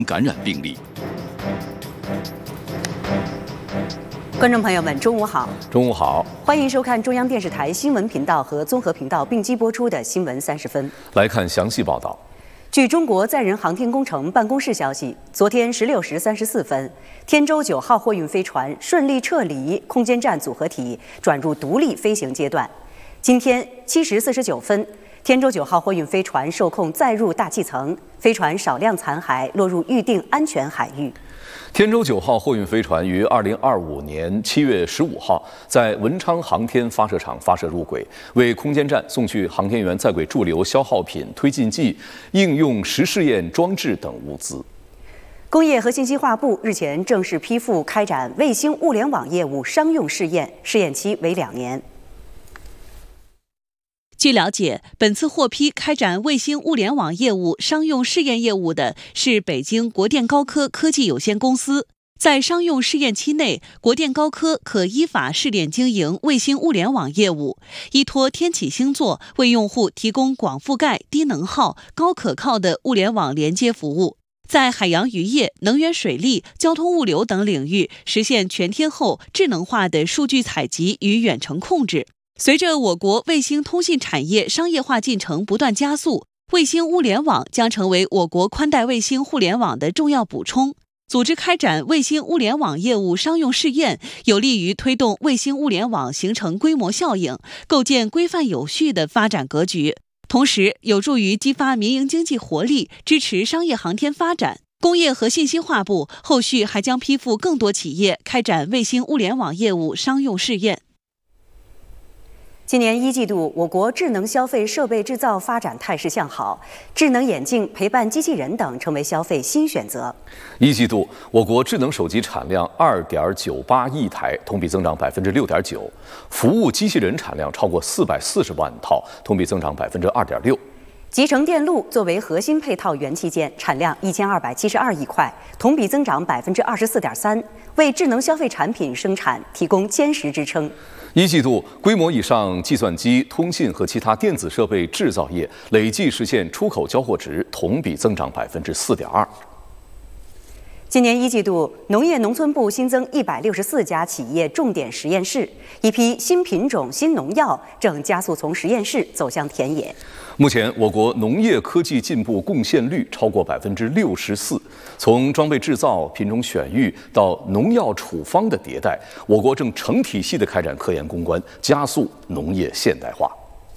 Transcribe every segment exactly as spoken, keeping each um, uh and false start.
感染病例。 观众朋友们，中午好！ 中午好， 欢迎收看中央电视台新闻频道和综合频道并机播出的《新闻三十分》。 来看详细报道。 据中国载人航天工程办公室消息，昨天十六时三十四分，天舟九号货运飞船顺利撤离空间站组合体，转入独立飞行阶段。今天七时四十九分，天舟九号货运飞船受控载入大气层，飞船少量残骸落入预定安全海域。 天舟九号货运飞船于二零二五年七月十五号在文昌航天发射场发射入轨，为空间站送去航天员在轨驻留消耗品、推进剂、应用实试验装置等物资。 工业和信息化部日前正式批复开展卫星物联网业务商用试验，试验期为两年。 据了解，本次获批开展卫星物联网业务商用试验业务的是北京国电高科科技有限公司。在商用试验期内，国电高科可依法试点经营卫星物联网业务，依托天启星座为用户提供广覆盖、低能耗、高可靠的物联网连接服务，在海洋渔业、能源水利、交通物流等领域实现全天候智能化的数据采集与远程控制。随着我国卫星通信产业商业化进程不断加速，卫星物联网将成为我国宽带卫星互联网的重要补充。组织开展卫星物联网业务商用试验，有利于推动卫星物联网形成规模效应，构建规范有序的发展格局，同时有助于激发民营经济活力，支持商业航天发展。工业和信息化部后续还将批复更多企业开展卫星物联网业务商用试验。 今年一季度，我国智能消费设备制造发展态势向好，智能眼镜、陪伴机器人等成为消费新选择。 一季度，我国智能手机产量二点九八亿台，同比增长百分之六点九；服务机器人产量超过四百四十万套，同比增长百分之二点六。 集成电路作为核心配套元器件，产量一千二百七十二亿块，同比增长百分之二十四点三，为智能消费产品生产提供坚实支撑。 一季度，规模以上计算机、通信和其他电子设备制造业累计实现出口交货值同比增长百分之四点二。 今年一季度，农业农村部新增一百六十四家企业重点实验室，一批新品种、新农药正加速从实验室走向田野。 目前，我国农业科技进步贡献率超过百分之六十四。从装备制造、品种选育到农药处方的迭代，我国正成体系地开展科研攻关，加速农业现代化。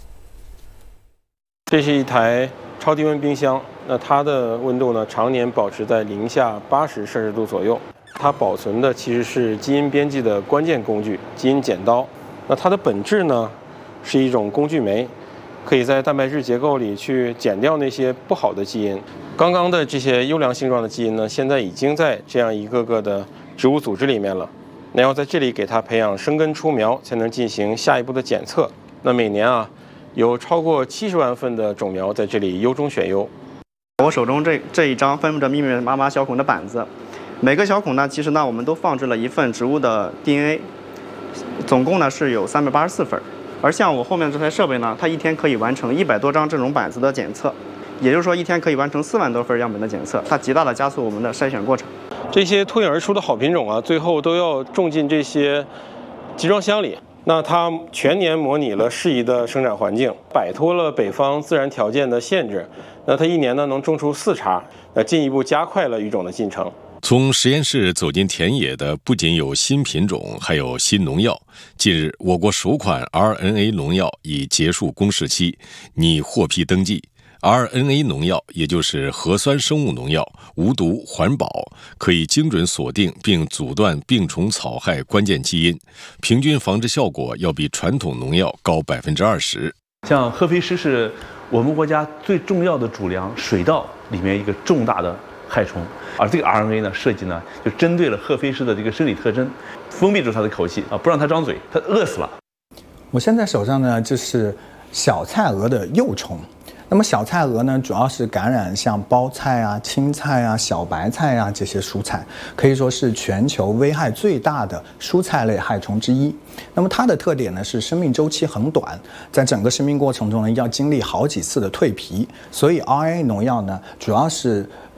这是一台超低温冰箱，那它的温度呢，常年保持在零下八十摄氏度左右。它保存的其实是基因编辑的关键工具——基因剪刀。那它的本质呢，是一种工具酶。可以在蛋白质结构里去剪掉那些不好的基因。刚刚的这些优良性状的基因呢，现在已经在这样一个个的植物组织里面了。那要在这里给它培养生根出苗，才能进行下一步的检测。那每年啊，有超过七十万份的种苗在这里优中选优。 我手中这这一张分布着密密麻麻小孔的板子，每个小孔呢，其实呢，我们都放置了一份植物的 D N A， 总共呢是有三百八十四份。而像我后面这台设备呢，它一天可以完成一百多张这种板子的检测，也就是说一天可以完成四万多份样本的检测，它极大的加速我们的筛选过程。 这些脱颖而出的好品种啊，最后都要种进这些集装箱里。那它全年模拟了适宜的生长环境，摆脱了北方自然条件的限制。那它一年呢能种出四茬，那进一步加快了育种的进程。 从实验室走进田野的不仅有新品种，还有新农药。近日，我国首款 R N A 农药已结束公示期，拟获批登记。R N A 农药也就是核酸生物农药，无毒环保，可以精准锁定并阻断病虫草害关键基因，平均防治效果要比传统农药高百分之二十。 像赫菲施是我们国家最重要的主粮，水稻里面一个重大的害虫，而这个 R N A 呢设计呢就针对了赫菲施的这个生理特征，封闭住它的口气啊，不让它张嘴，它饿死了。 我现在手上呢就是小菜蛾的幼虫。那么小菜蛾呢，主要是感染像包菜啊、青菜啊、小白菜啊这些蔬菜，可以说是全球危害最大的蔬菜类害虫之一。那么它的特点呢是生命周期很短，在整个生命过程中呢要经历好几次的蜕皮，所以 R N A 农药呢主要是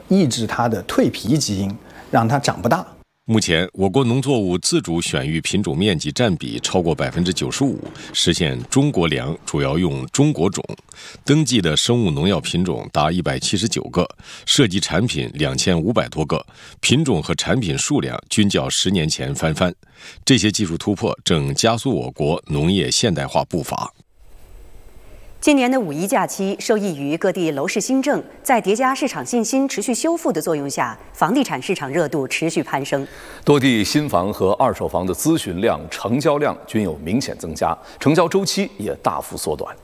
抑制它的蜕皮基因，让它长不大。 目前，我国农作物自主选育品种面积占比超过百分之九十五，实现中国粮主要用中国种。登记的生物农药品种达一百七十九个，涉及产品两千五百多个，品种和产品数量均较十年前翻番。这些技术突破正加速我国农业现代化步伐。 今年的五一假期，受益于各地楼市新政，在叠加市场信心持续修复的作用下，房地产市场热度持续攀升。 多地新房和二手房的咨询量、成交量均有明显增加，成交周期也大幅缩短。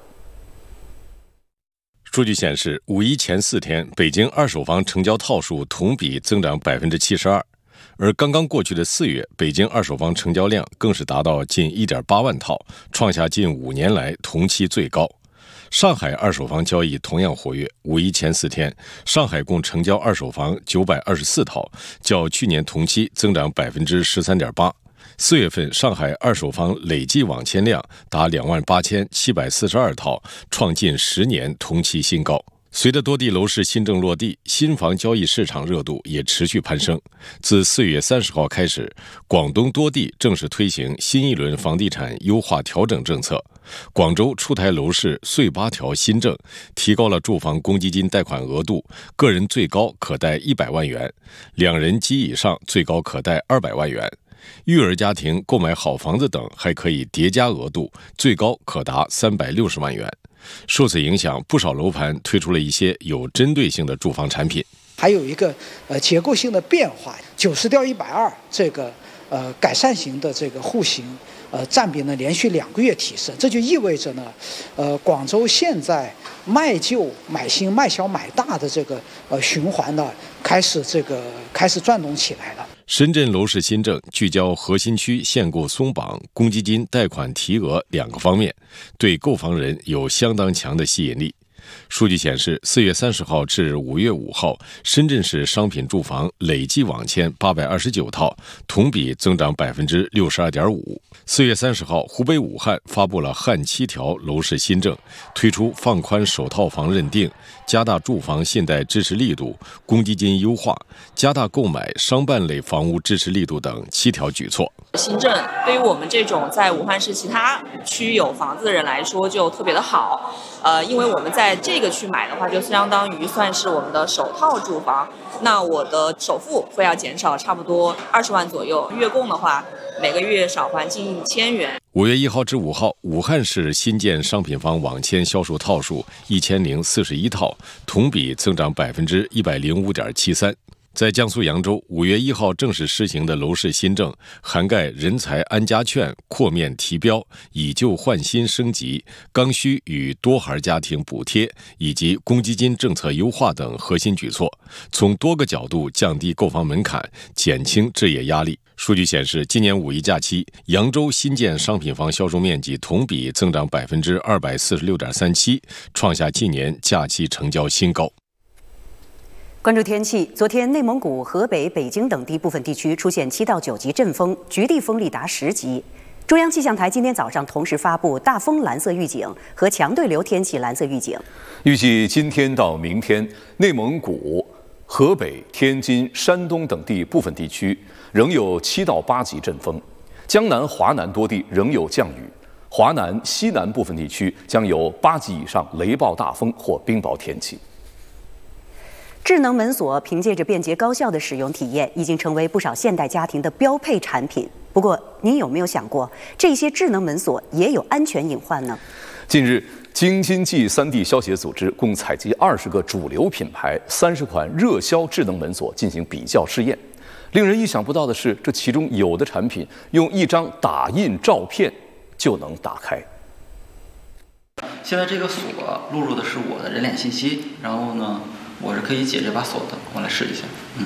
数据显示，五一前四天，北京二手房成交套数同比增长百分之七十二，而刚刚过去的四月，北京二手房成交量更是达到近一点八万套，创下近五年来同期最高。上海二手房交易同样活跃，五一前四天，上海共成交二手房九百二十四套，较去年同期增长百分之十三点八。四月份，上海二手房累计网签量达两万八千七百四十二套，创近十年同期新高。随着多地楼市新政落地，新房交易市场热度也持续攀升。自四月三十号开始，广东多地正式推行新一轮房地产优化调整政策。广州出台楼市岁八条新政，提高了住房公积金贷款额度，个人最高可贷一百万元，两人及以上最高可贷二百万元。育儿家庭购买好房子等还可以叠加额度，最高可达三百六十万元。受此影响，不少楼盘推出了一些有针对性的住房产品。 还有一个呃结构性的变化，九十调一百二这个呃改善型的这个户型呃占比呢连续两个月提升，这就意味着呢，呃广州现在卖旧买新卖小买大的这个呃循环呢开始这个开始转动起来了。 深圳楼市新政聚焦核心区限购松绑、公积金贷款提额两个方面，对购房人有相当强的吸引力。数据显示，四月三十号至五月五号，深圳市商品住房累计网签八百二十九套，同比增长百分之六十二点五。四月三十号，湖北武汉发布了汉七条楼市新政，推出放宽首套房认定、加大住房信贷支持力度、公积金优化、加大购买商办类房屋支持力度等七条举措。 新政对于我们这种在武汉市其他区有房子的人来说就特别的好，呃，因为我们在这个区买的话，就相当于算是我们的首套住房，那我的首付会要减少差不多二十万左右，月供的话每个月少还近一千元。 五月一号至五号，武汉市新建商品房网签销售套数一千零四十一套，同比增长百分之一百零五点七三。在江苏扬州，五月一号正式施行的楼市新政，涵盖人才安家券、扩面提标、以旧换新升级、刚需与多孩家庭补贴以及公积金政策优化等核心举措，从多个角度降低购房门槛，减轻置业压力。数据显示，今年五一假期，扬州新建商品房销售面积同比增长百分之二百四十六点三七，创下近年假期成交新高。 关注天气，昨天内蒙古、河北、北京等地部分地区出现七到九级阵风，局地风力达十级。中央气象台今天早上同时发布大风蓝色预警和强对流天气蓝色预警。 预计今天到明天，内蒙古、河北、天津、山东等地部分地区仍有七到八级阵风，江南、华南多地仍有降雨，华南、西南部分地区将有八级以上雷暴大风或冰雹天气。 智能门锁凭借着便捷高效的使用体验，已经成为不少现代家庭的标配产品。不过，您有没有想过，这些智能门锁也有安全隐患呢？ 近日，京津冀三地消协组织共采集二十个主流品牌、三十款热销智能门锁进行比较试验。令人意想不到的是，这其中有的产品用一张打印照片就能打开。 现在这个锁录入的是我的人脸信息，然后呢，我是可以解这把锁的。我来试一下，嗯。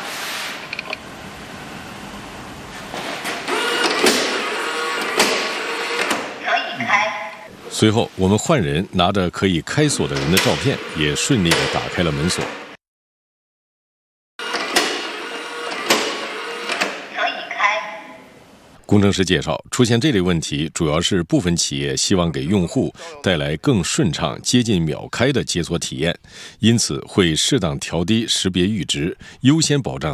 可以开。随后，我们换人拿着可以开锁的人的照片，也顺利地打开了门锁。 工程师介绍，出现这类问题，主要是部分企业希望给用户带来更顺畅、接近秒开的解锁体验，因此会适当调低识别阈值，优先保障